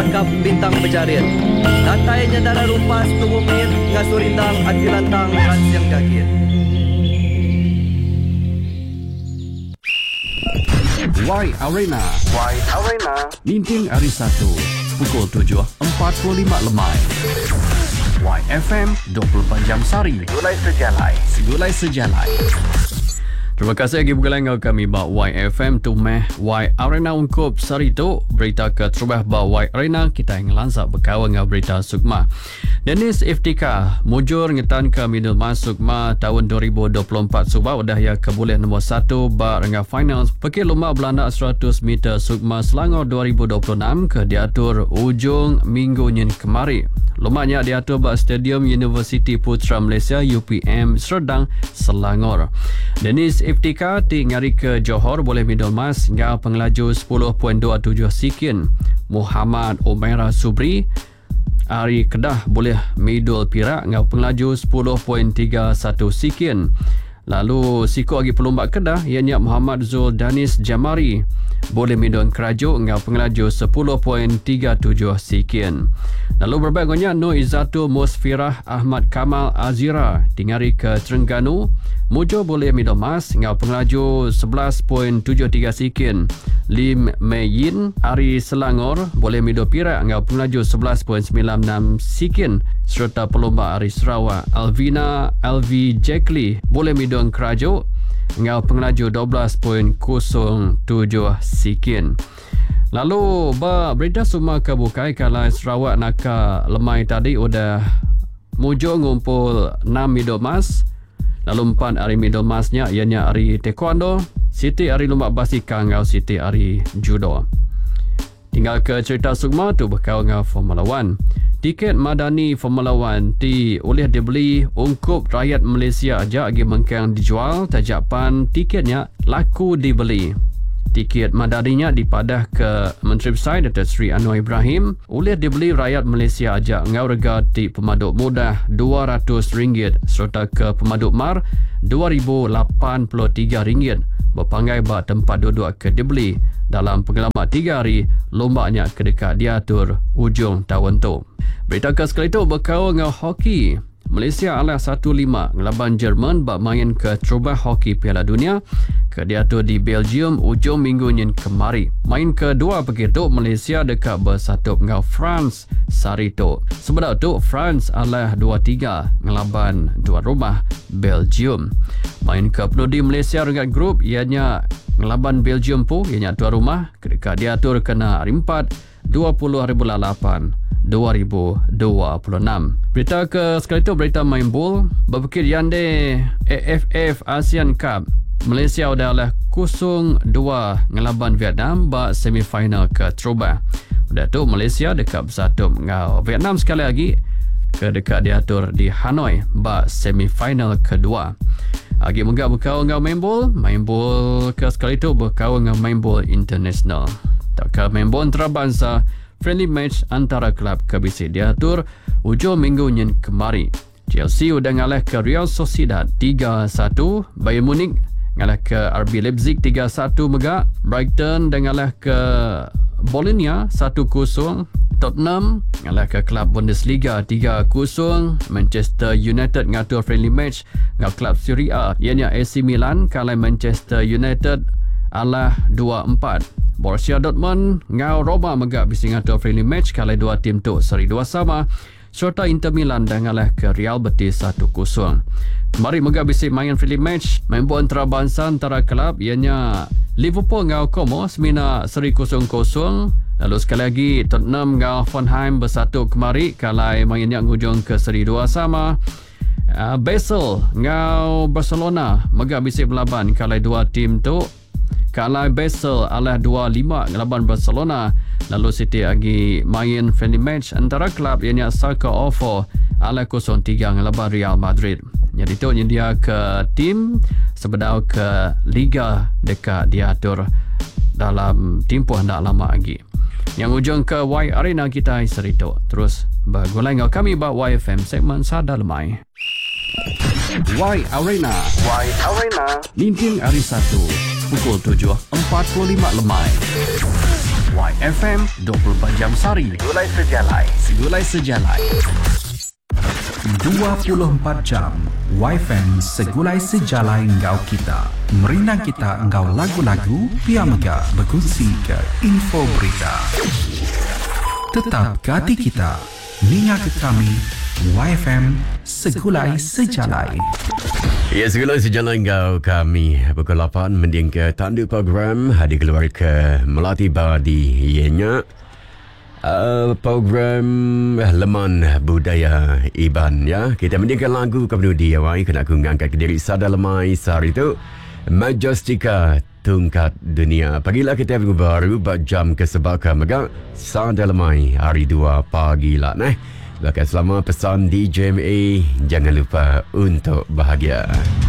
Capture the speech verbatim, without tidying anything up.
rakap bintang berjarit. Datai nyadara rumpas tubuh mit ngasurindang ati lantang ransiang gagit. Y Arena Y Arena Ninting hari satu pukul tujuh empat puluh lima lemai. Y F M dua puluh empat jam sari. Gulai sejalai Segulai sejalai. Terima kasih lagi bergelang kami ba Y F M tu meh Y Arena ungkup sari tu berita ke terubah ba Y Arena kita yang lansak berkawan dengan berita sukma. Dennis Iftika mujur ngetan ke Middle Mas Sukma tahun dua ribu dua puluh empat subah udah ya keboleh nombor satu ba renga finals pekil lomba belanda seratus meter Sukma Selangor dua ribu dua puluh enam ke diatur ujung minggu nyen kemari. Lombanya diatur ba Stadium Universiti Putra Malaysia U P M Serdang Selangor. Dennis Iftika ti ngari ke Johor boleh Middle Mas ngau pengelaju sepuluh koma dua tujuh sekian. Muhammad Umairah Subri Ari Kedah boleh Midul Perak ngau pengelaju sepuluh koma tiga satu sekian. Lalu siku lagi pelombak Kedah ianya Muhammad Zul Danis Jamari boleh Midul Kerajuk ngau pengelaju sepuluh koma tiga tujuh sekian. Lalu berbagainya Nur Izzatul Musfirah Ahmad Kamal Azira tingari ke Terengganu Mujo boleh Middle Mas ngau pengelaju sebelas koma tujuh tiga sekian. Lim Meyin Ari Selangor boleh Middle Perak ngau pengelaju sebelas koma sembilan enam sekian. Serta pelomba Ari Sarawak Alvina Alvi Jekli boleh Middle Kerajuk ngau pengelaju dua belas koma kosong tujuh sekian. Lalu ba berita semua kebukai kalau Sarawak naka lemai tadi udah mujo ngumpul enam Middle Mas. Lalu empat hari Middle Masnya ianya hari Taekwondo, Siti hari lomba basikal ngau Siti hari Judo. Tinggal ke cerita sukma tu berkau ngau Formula One. Tiket madani Formula One ti oleh dibeli ungkup rakyat Malaysia aja agi mengkang dijual tajapan tiketnya laku dibeli. Tiket madaninya dipadah ke Menteri Besar Datuk Seri Anwar Ibrahim oleh dibeli rakyat Malaysia aja ngau rega ti pemaduk mudah dua ratus ringgit serta ke pemaduk mar dua ribu lapan puluh tiga ringgit. Berpanggai ba tempat duduk ke dibeli dalam pengalaman tiga hari lombanya kedekat diatur ujung tahun tu. Berita ke sekali tu berkau dengan hoki. Malaysia adalah satu lima ngelaban Jerman bak main ke Trubah Hoki Piala Dunia ke diatur di Belgium ujung minggu nyen kemari. Main kedua begitu Malaysia dekat bersatu dengan France sari tu. Sebenarnya tu France adalah dua tiga ngelaban dua rumah Belgium. Main ke penudi Malaysia dengan grup ianya ngelaban Belgium pun ianya dua rumah kedekat diatur kena hari empat dua puluh hari bulan lapan dua ribu dua puluh enam. Berita ke sekali tu berita main bol berpikir Yande A F F ASEAN Cup Malaysia udah lah kosong dua ngelaban Vietnam bak semifinal ke Trubah. Udah tu Malaysia dekat bersatu dengan Vietnam sekali lagi ke dekat diatur di Hanoi bak semifinal kedua. Agi menggak berkawan dengan main bol, main bol ke sekali tu berkawan dengan main bol international. Tak ke main bol antarabangsa friendly match antara kelab K B C diatur ujung minggu nyen kemari. Chelsea udah ngalah ke Real Sociedad tiga satu, Bayern Munich ngalah ke R B Leipzig tiga satu megak, Brighton dah ngalah ke Bologna satu kosong, Tottenham ngalah ke klub Bundesliga tiga kosong, Manchester United ngatur friendly match dengan klub Serie A ianya A C Milan kalah Manchester United alah dua empat. Borussia Dortmund ngau Roma megak bising ngatur friendly match kalah dua tim tu seri dua sama. Serta Inter Milan dah ngalah ke Real Betis satu kosong. Kemari megak bising main friendly match main bola antarabangsa antara kelab ianya Liverpool ngau Como semina seri kosong kosong. Lalu sekali lagi Tottenham ngau Hoffenheim bersatu kemari kalah mainnya ngujung ke seri dua sama. Uh, Basel ngau Barcelona megak bising belaban kalah dua tim tu. Kalah Basel adalah dua lima ngelaban Barcelona. Lalu City lagi main friendly match antara kelab ianya Schalke Ofo adalah kosong tiga ngelaban Real Madrid. Jadi tu dia ke tim sebedau ke Liga dekat diatur dalam tempoh hendak lama lagi. Yang ujung ke Y Arena kita seri tu. Terus bergulai dengan kami ba Y F M segmen Sada Lemai. Y Arena Y Arena Ninting hari satu pukul tujuh empat puluh lima lemai. Y F M dua puluh empat jam sehari. Gulai Sejalai. Segulai sejalai. dua puluh empat jam Y F M segulai sejalai engkau kita. Merinang kita engkau lagu-lagu, pia megah berkongsi ke info berita. Tetap ke hati kita, ninga ke kami, Y F M segulai sejalai. Ya, segala sejalan kau kami pukul lapan mending ke tanda program hadir keluar ke Melati Badi ianya uh, program Leman Budaya Iban ya. Kita mendingkan lagu kemudian dia wai kena aku ngangkat ke diri Sada Lemai sehari itu Majestika Tungkat Dunia. Pagilah kita minggu baru buat jam kesebaka megak Sada Lemai hari dua pagi lah nah. Bahkan selama pesan D J M A, jangan lupa untuk bahagia.